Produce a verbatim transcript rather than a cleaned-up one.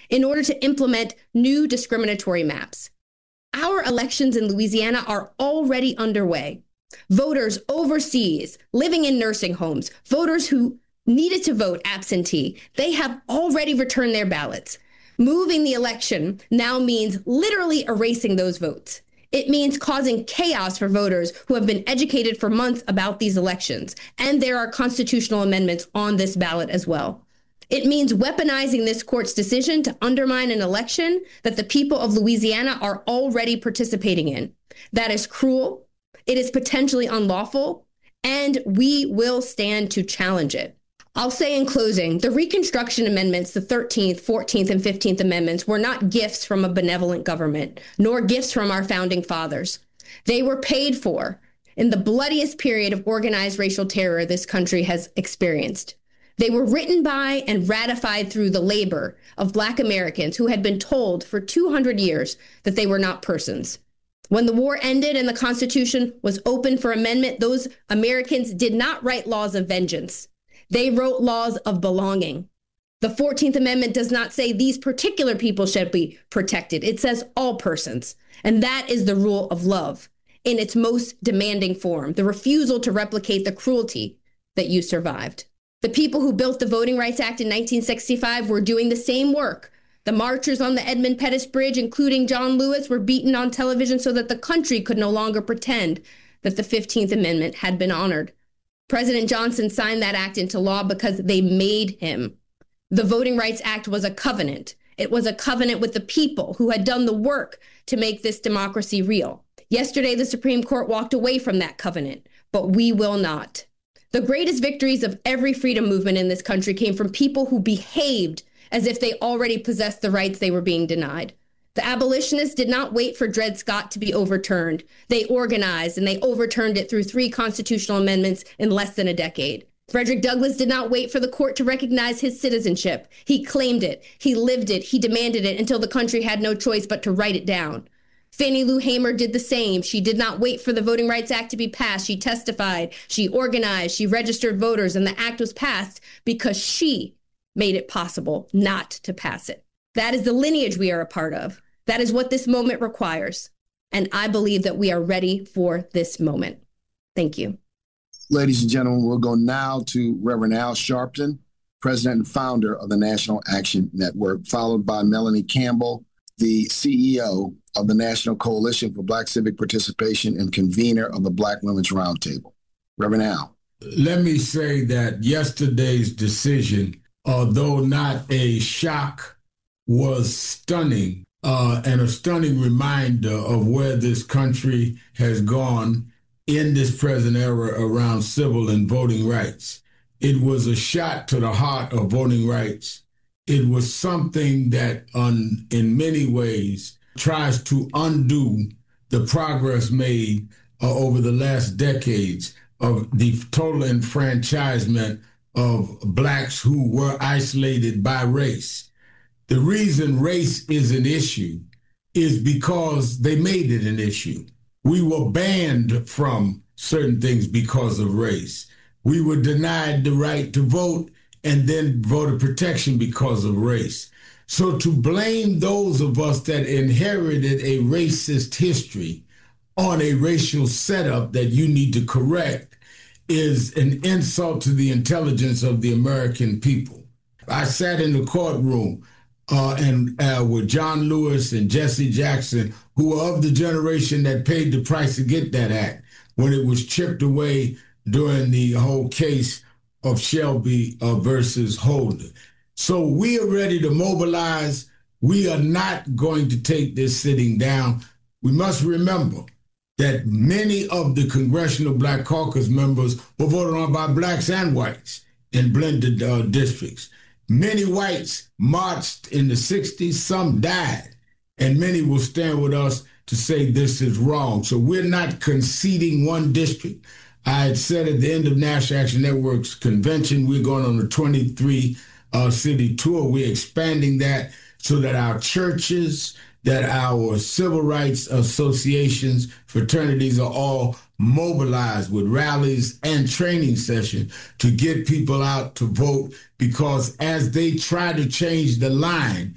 in order to implement new discriminatory maps. Our elections in Louisiana are already underway. Voters overseas, living in nursing homes, voters who needed to vote absentee, they have already returned their ballots. Moving the election now means literally erasing those votes. It means causing chaos for voters who have been educated for months about these elections. And there are constitutional amendments on this ballot as well. It means weaponizing this court's decision to undermine an election that the people of Louisiana are already participating in. That is cruel. It is potentially unlawful, and we will stand to challenge it. I'll say in closing, the Reconstruction Amendments, the thirteenth, fourteenth, and fifteenth Amendments, were not gifts from a benevolent government, nor gifts from our founding fathers. They were paid for in the bloodiest period of organized racial terror this country has experienced. They were written by and ratified through the labor of Black Americans who had been told for two hundred years that they were not persons. When the war ended and the Constitution was open for amendment, those Americans did not write laws of vengeance. They wrote laws of belonging. The fourteenth Amendment does not say these particular people should be protected. It says all persons. And that is the rule of love in its most demanding form, the refusal to replicate the cruelty that you survived. The people who built the Voting Rights Act in nineteen sixty-five were doing the same work. The marchers on the Edmund Pettus Bridge, including John Lewis, were beaten on television so that the country could no longer pretend that the fifteenth Amendment had been honored. President Johnson signed that act into law because they made him. The Voting Rights Act was a covenant. It was a covenant with the people who had done the work to make this democracy real. Yesterday, the Supreme Court walked away from that covenant, but we will not. The greatest victories of every freedom movement in this country came from people who behaved as if they already possessed the rights they were being denied. The abolitionists did not wait for Dred Scott to be overturned. They organized, and they overturned it through three constitutional amendments in less than a decade. Frederick Douglass did not wait for the court to recognize his citizenship. He claimed it. He lived it. He demanded it until the country had no choice but to write it down. Fannie Lou Hamer did the same. She did not wait for the Voting Rights Act to be passed. She testified, she organized, she registered voters, and the act was passed because she made it possible not to pass it. That is the lineage we are a part of. That is what this moment requires. And I believe that we are ready for this moment. Thank you. Ladies and gentlemen, we'll go now to Reverend Al Sharpton, President and founder of the National Action Network, followed by Melanie Campbell, the C E O of the National Coalition for Black Civic Participation and convener of the Black Women's Roundtable. Reverend Al. Let me say that yesterday's decision, although not a shock, was stunning. Uh, and a stunning reminder of where this country has gone in this present era around civil and voting rights. It was a shot to the heart of voting rights. It was something that, on, in many ways, tries to undo the progress made uh, over the last decades of the total enfranchisement of Blacks who were isolated by race. The reason race is an issue is because they made it an issue. We were banned from certain things because of race. We were denied the right to vote and then voter protection because of race. So to blame those of us that inherited a racist history on a racial setup that you need to correct is an insult to the intelligence of the American people. I sat in the courtroom Uh, and uh, with John Lewis and Jesse Jackson, who were of the generation that paid the price to get that act when it was chipped away during the whole case of Shelby uh, versus Holder. So we are ready to mobilize. We are not going to take this sitting down. We must remember that many of the Congressional Black Caucus members were voted on by blacks and whites in blended uh, districts. Many whites marched in the sixties, some died, and many will stand with us to say this is wrong. So we're not conceding one district. I had said at the end of National Action Network's convention, we're going on a twenty-three uh, city tour. We're expanding that so that our churches, that our civil rights associations, fraternities are all mobilized with rallies and training sessions to get people out to vote, because as they try to change the line